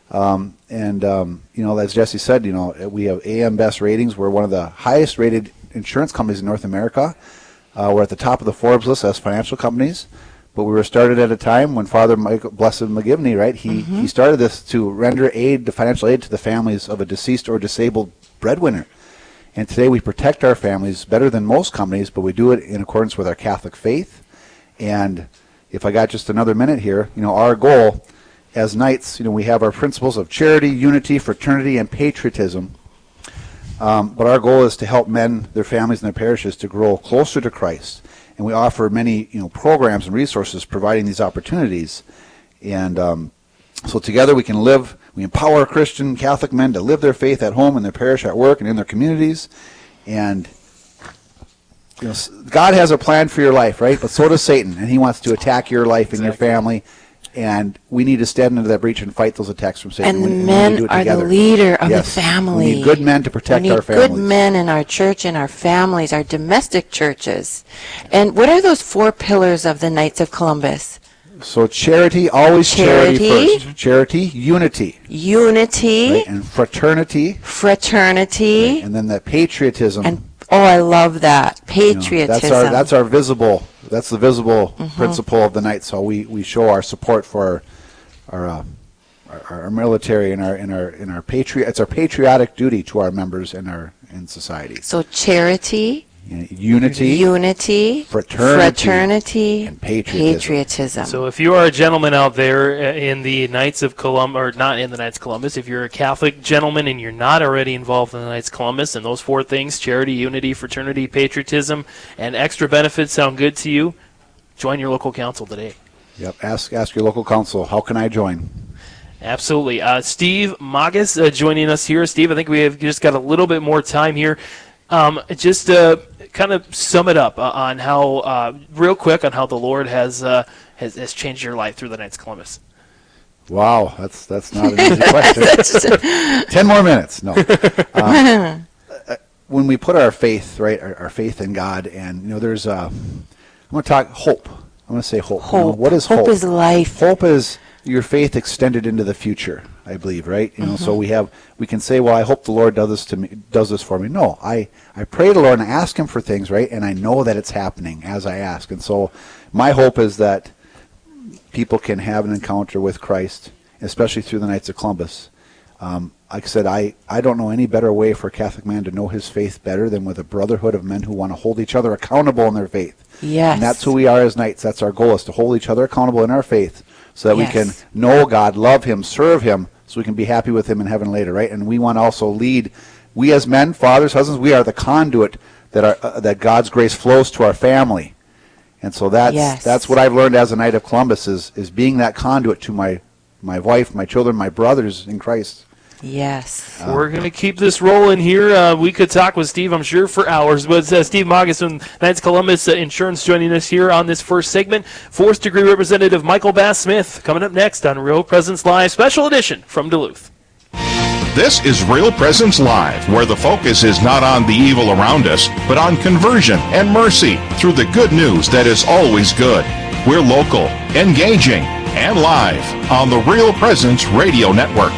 As Jesse said, we have AM Best ratings. We're one of the highest rated insurance companies in North America. We're at the top of the Forbes list as financial companies. But we were started at a time when Father Michael Blessed McGivney, right? He started this to render financial aid to the families of a deceased or disabled breadwinner. And today we protect our families better than most companies, but we do it in accordance with our Catholic faith. And if I got just another minute here, our goal as Knights, we have our principles of charity, unity, fraternity, and patriotism. But our goal is to help men, their families, and their parishes to grow closer to Christ. And we offer many programs and resources providing these opportunities. And so together we empower Christian Catholic men to live their faith at home, in their parish, at work, and in their communities. And God has a plan for your life, right? But so does Satan, and he wants to attack your life and your family. And we need to stand into that breach and fight those attacks from Satan. And the men are the leader of the family. We need good men to protect our families. We need good men in our church and our families, our domestic churches. And what are those 4 pillars of the Knights of Columbus? So charity, always charity first. Charity, unity. Unity. Right? And fraternity. Fraternity. Right? And then that patriotism. And I love that. Patriotism. That's our visible. That's the visible principle of the Knights. So we show our support for our military and our patriot. It's our patriotic duty to our members and in society. So charity, unity, fraternity, and patriotism. So if you are a gentleman out there in the Knights of Columbus, or not in the Knights of Columbus, if you're a Catholic gentleman and you're not already involved in the Knights of Columbus, and those 4 things, charity, unity, fraternity, patriotism, and extra benefits sound good to you, join your local council today. Yep, ask your local council, how can I join? Absolutely. Steve Magas joining us here. Steve, I think we have just got a little bit more time here. Just kind of sum it up on how, real quick, on how the Lord has changed your life through the Knights of Columbus. Wow, that's not an easy question. 10 more minutes. No. When we put our faith, right, our faith in God, and there's I'm going to talk hope. I'm going to say hope. Hope. What is hope? Hope is life. Hope is your faith extended into the future, I believe, right? So we can say, well, I hope the Lord does this for me. No, I pray to the Lord and I ask him for things, right? And I know that it's happening as I ask. And so my hope is that people can have an encounter with Christ, especially through the Knights of Columbus. Like I said, I don't know any better way for a Catholic man to know his faith better than with a brotherhood of men who want to hold each other accountable in their faith. Yes. And that's who we are as Knights. That's our goal, is to hold each other accountable in our faith so that we can know God, love him, serve him, so we can be happy with him in heaven later, right? And we want to also lead. We as men, fathers, husbands, we are the conduit that God's grace flows to our family. And so that's what I've learned as a Knight of Columbus is being that conduit to my wife, my children, my brothers in Christ. Yes. We're going to keep this rolling here. We could talk with Steve, I'm sure, for hours. But Steve Magas from Knights of Columbus Insurance joining us here on this first segment. 4th degree Representative Michael Bass Smith coming up next on Real Presence Live, special edition from Duluth. This is Real Presence Live, where the focus is not on the evil around us, but on conversion and mercy through the good news that is always good. We're local, engaging, and live on the Real Presence Radio Network.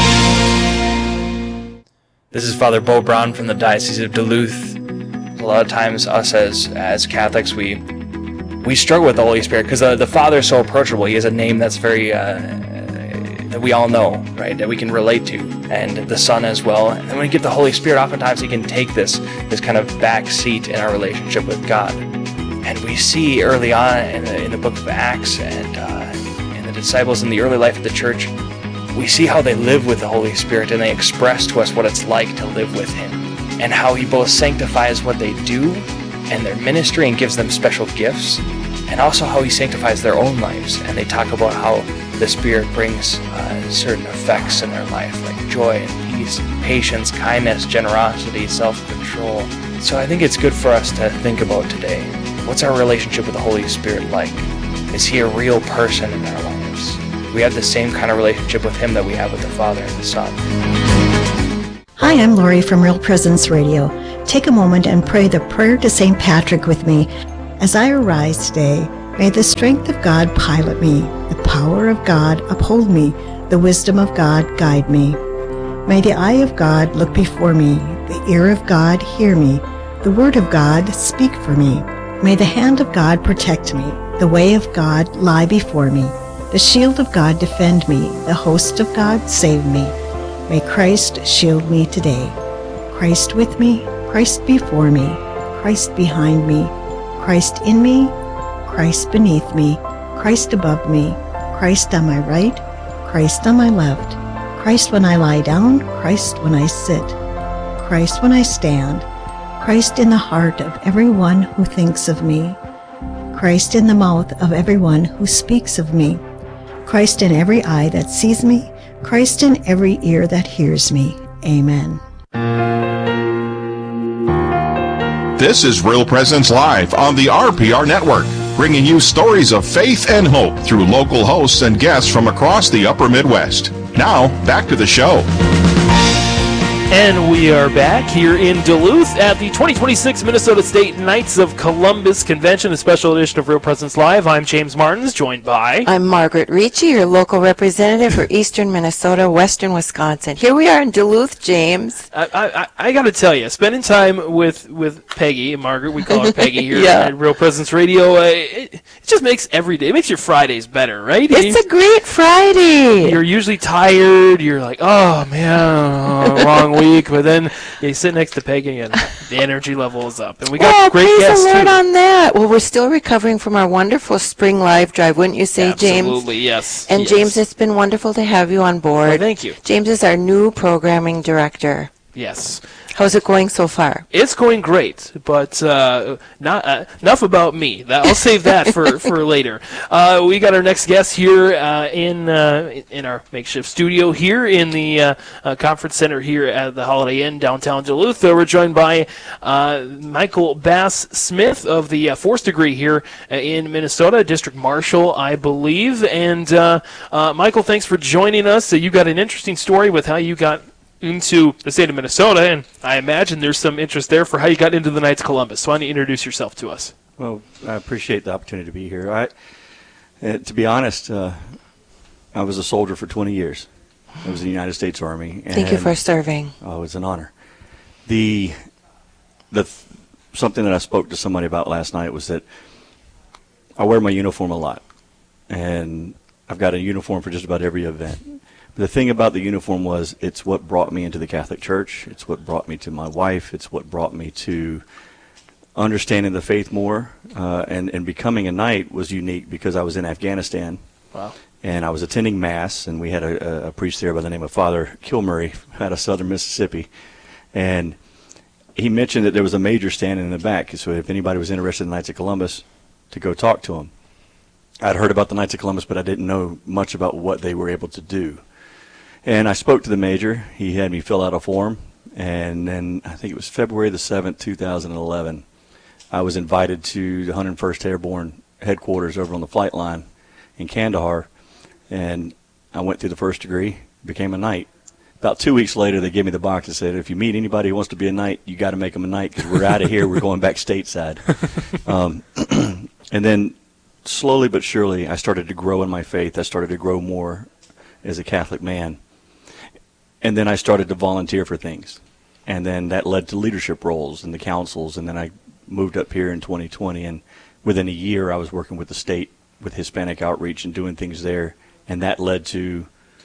This is Father Bo Brown from the Diocese of Duluth. A lot of times us as Catholics, we struggle with the Holy Spirit because the Father is so approachable. He has a name that's very that we all know, right, that we can relate to, and the Son as well. And when we get the Holy Spirit, oftentimes He can take this kind of back seat in our relationship with God. And we see early on in the book of Acts and in the disciples in the early life of the church, we see how they live with the Holy Spirit, and they express to us what it's like to live with Him, and how He both sanctifies what they do and their ministry and gives them special gifts, and also how He sanctifies their own lives. And they talk about how the Spirit brings certain effects in their life, like joy and peace, patience, kindness, generosity, self-control. So I think it's good for us to think about today. What's our relationship with the Holy Spirit like? Is He a real person in our lives? We have the same kind of relationship with Him that we have with the Father and the Son. Hi, I'm Lori from Real Presence Radio. Take a moment and pray the prayer to St. Patrick with me. As I arise today, may the strength of God pilot me, the power of God uphold me, the wisdom of God guide me. May the eye of God look before me, the ear of God hear me, the word of God speak for me. May the hand of God protect me, the way of God lie before me, the shield of God defend me, the host of God save me. May Christ shield me today. Christ with me, Christ before me, Christ behind me, Christ in me, Christ beneath me, Christ above me, Christ on my right, Christ on my left, Christ when I lie down, Christ when I sit, Christ when I stand, Christ in the heart of everyone who thinks of me, Christ in the mouth of everyone who speaks of me, Christ in every eye that sees me, Christ in every ear that hears me. Amen. This is Real Presence Live on the RPR Network, bringing you stories of faith and hope through local hosts and guests from across the upper Midwest. Now, back to the show. And we are back here in Duluth at the 2026 Minnesota State Knights of Columbus Convention, a special edition of Real Presence Live. I'm James Martins, joined by... I'm Margaret Ricci, your local representative for Eastern Minnesota, Western Wisconsin. Here we are in Duluth, James. I got to tell you, spending time with Peggy and Margaret, we call her Peggy here Yeah. at Real Presence Radio, it just makes every day, it makes your Fridays better, right? It's a great Friday. You're usually tired, you're like, oh man, long week, but then you sit next to Peggy and the energy level is up. And we got great praise guests the Lord too. on that. Well, we're still recovering from our wonderful spring live drive, wouldn't you say, James? Absolutely, yes. And yes. James, it's been wonderful to have you on board. Oh, thank you. James is our new programming director. Yes. How's it going so far? It's going great, but not enough about me. I'll save that for later. We got our next guest here in our makeshift studio here in the conference center here at the Holiday Inn downtown Duluth. We're joined by Michael Bass Smith of the Fourth Degree here in Minnesota, District Marshal, I believe. And Michael, thanks for joining us. You got an interesting story with how you got into the state of Minnesota, and I imagine there's some interest there for how you got into the Knights of Columbus. So why don't you introduce yourself to us? Well, I appreciate the opportunity to be here. To be honest, I was a soldier for 20 years. I was in the United States Army. Thank you for serving. Oh, it's an honor. Something that I spoke to somebody about last night was that I wear my uniform a lot, and I've got a uniform for just about every event. The thing about the uniform was it's what brought me into the Catholic Church. It's what brought me to my wife. It's what brought me to understanding the faith more. And becoming a knight was unique because I was in Afghanistan. Wow. And I was attending Mass, and we had a priest there by the name of Father Kilmurray out of southern Mississippi. And he mentioned that there was a major standing in the back. So if anybody was interested in the Knights of Columbus, to go talk to him. I'd heard about the Knights of Columbus, but I didn't know much about what they were able to do. And I spoke to the major. He had me fill out a form. And then I think it was February the 7th, 2011, I was invited to the 101st Airborne headquarters over on the flight line in Kandahar. And I went through the first degree, became a knight. About 2 weeks later, they gave me the box and said, if you meet anybody who wants to be a knight, you got to make them a knight because we're out of here. We're going back stateside. And then slowly but surely, I started to grow in my faith. I started to grow more as a Catholic man. And then I started to volunteer for things. And then that led to leadership roles in the councils. And then I moved up here in 2020. And within a year, I was working with the state with Hispanic outreach and doing things there. And that led to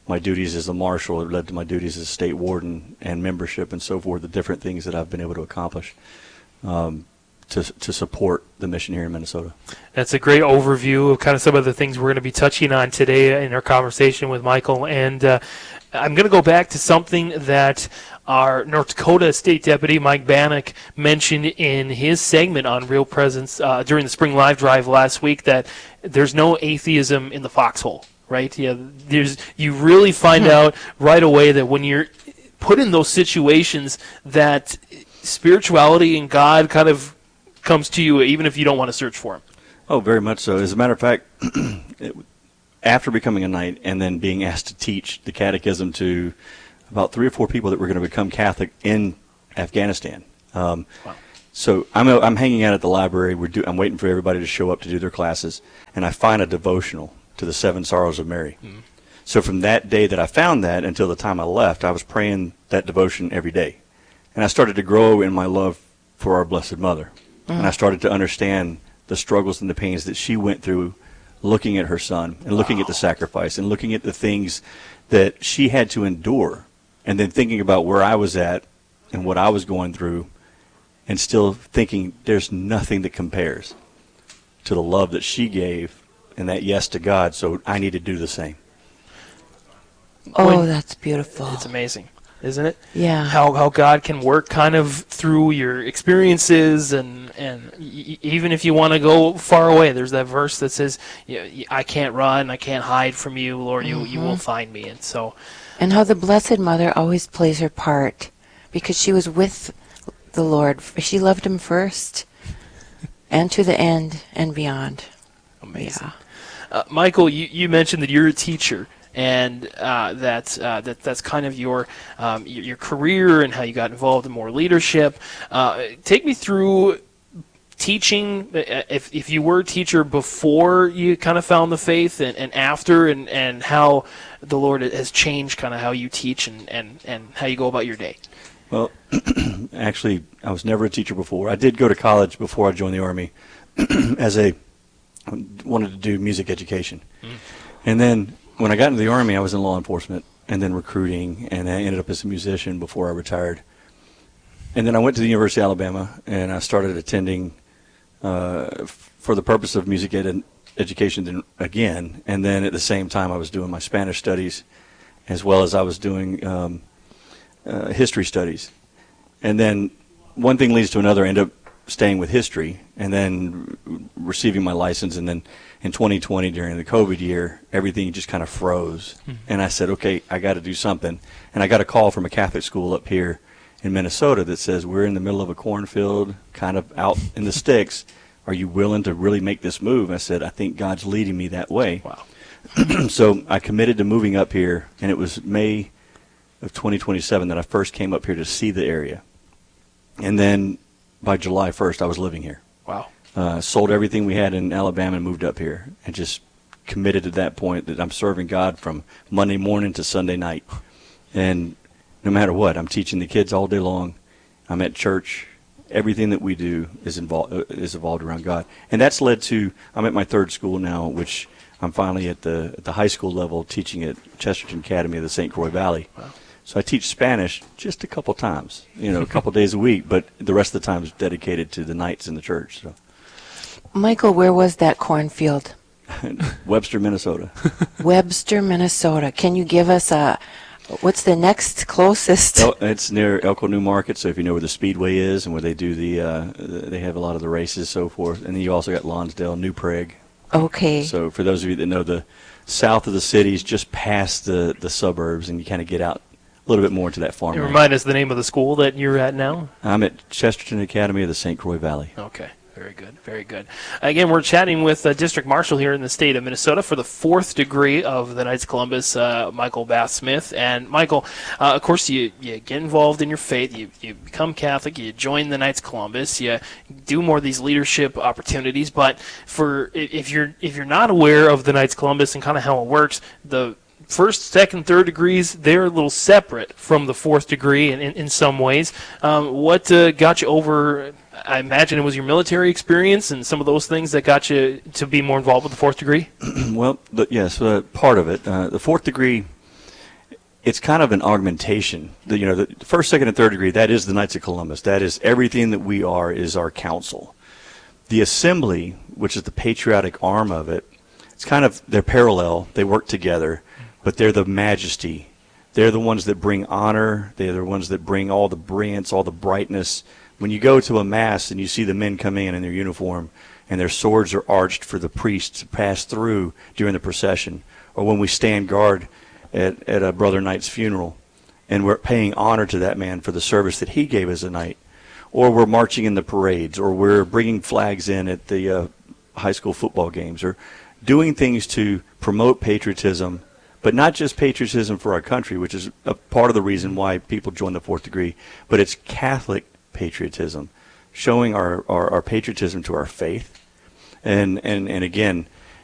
my duties as a marshal. It led to my duties as state warden and membership and so forth, the different things that I've been able to accomplish to support the mission here in Minnesota. That's a great overview of kind of some of the things we're going to be touching on today in our conversation with Michael. And I'm going to go back to something that our North Dakota State Deputy Mike Bannock mentioned in his segment on Real Presence during the Spring Live Drive last week, that there's no atheism in the foxhole. Right? Yeah, you really find out right away that when you're put in those situations that spirituality and God kind of comes to you even if you don't want to search for him. Oh, very much so. As a matter of fact, after becoming a knight and then being asked to teach the catechism to about 3 or 4 people that were going to become Catholic in Afghanistan. Wow. So I'm hanging out at the library. I'm waiting for everybody to show up to do their classes, and I find a devotional to the 7 Sorrows of Mary. Mm-hmm. So from that day that I found that until the time I left, I was praying that devotion every day. And I started to grow in my love for our Blessed Mother. Mm-hmm. And I started to understand the struggles and the pains that she went through looking at her son and looking at the sacrifice and looking at the things that she had to endure, and then thinking about where I was at and what I was going through, and still thinking there's nothing that compares to the love that she gave and that yes to God, so I need to do the same. Oh, that's beautiful. It's amazing, isn't it? Yeah. How God can work kind of through your experiences, and even if you want to go far away, there's that verse that says, I can't run, I can't hide from you, Lord, you will find me. And so, and how the Blessed Mother always plays her part, because she was with the Lord. She loved him first and to the end and beyond. Amazing. Yeah. Michael, you mentioned that you're a teacher, and that's kind of your career and how you got involved in more leadership. Take me through teaching, if you were a teacher before you kind of found the faith, and after, and how the Lord has changed kind of how you teach and how you go about your day. Well, actually, I was never a teacher before. I did go to college before I joined the Army wanted to do music education. And then when I got into the Army, I was in law enforcement and then recruiting, and I ended up as a musician before I retired. And then I went to the University of Alabama, and I started attending for the purpose of music education again. And then at the same time, I was doing my Spanish studies, as well as I was doing history studies. And then one thing leads to another. I ended up staying with history and then receiving my license. And then in 2020, during the COVID year, everything just kind of froze. And I said, okay, I got to do something. And I got a call from a Catholic school up here in Minnesota that says, we're in the middle of a cornfield, kind of out in the sticks. Are you willing to really make this move? I said, I think God's leading me that way. Wow. So I committed to moving up here, and it was May of 2027 that I first came up here to see the area. And then by July 1st, I was living here. Wow. Sold everything we had in Alabama and moved up here, and just committed at that point that I'm serving God from Monday morning to Sunday night. And no matter what, I'm teaching the kids all day long. I'm at church. Everything that we do is evolved around God. And that's led to, I'm at my third school now, which I'm finally at the high school level teaching at Chesterton Academy of the St. Croix Valley. Wow. So I teach Spanish just a couple times, a couple days a week, but the rest of the time is dedicated to the nights in the church. So. Michael, where was that cornfield? Webster, Minnesota. Webster, Minnesota. Can you give us what's the next closest? It's near Elko New Market, so if you know where the Speedway is and where they do they have a lot of the races, so forth. And then you also got Lonsdale, New Prague. Okay. So for those of you that know, the south of the city is just past the suburbs, and you kind of get out a little bit more into that farmland. Remind us the name of the school that you're at now? I'm at Chesterton Academy of the St. Croix Valley. Okay. Very good, very good. Again, we're chatting with District Marshal here in the state of Minnesota for the 4th degree of the Knights of Columbus, Michael Bass-Smith. And Michael, of course, you get involved in your faith, you become Catholic, you join the Knights of Columbus, you do more of these leadership opportunities. But if you're not aware of the Knights of Columbus and kind of how it works, the first, second, third degrees, they're a little separate from the 4th degree in some ways. What got you over? I imagine it was your military experience and some of those things that got you to be more involved with the 4th degree? Well, yes, part of it. The 4th degree, it's kind of an augmentation. The first, second, and third degree, that is the Knights of Columbus. That is everything that we are, is our council. The assembly, which is the patriotic arm of it, it's kind of, they're parallel. They work together, but they're the majesty. They're the ones that bring honor. They're the ones that bring all the brilliance, all the brightness. When you go to a mass and you see the men come in their uniform and their swords are arched for the priest to pass through during the procession, or when we stand guard at a Brother Knight's funeral and we're paying honor to that man for the service that he gave as a knight, or we're marching in the parades, or we're bringing flags in at the high school football games, or doing things to promote patriotism, but not just patriotism for our country, which is a part of the reason why people join the fourth degree, but it's Catholic patriotism, showing our patriotism to our faith. And again,